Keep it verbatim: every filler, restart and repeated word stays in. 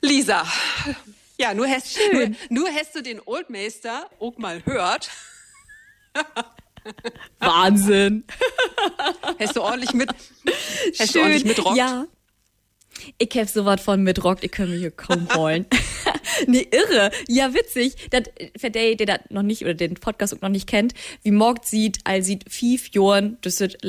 Lisa, ja, nur hast, nur, nur hast du den Oldmeister auch mal hört. Wahnsinn. Hast du ordentlich mit, hast Schön. du ordentlich mitrockt? Ja. Ich hab sowas von mitrockt, ich kann mich hier kaum holen. Nee, irre. Ja, witzig. Das, für den, der das noch nicht, oder den Podcast noch nicht kennt, wie Morgt sieht, all sieht fünf Jahren, das ist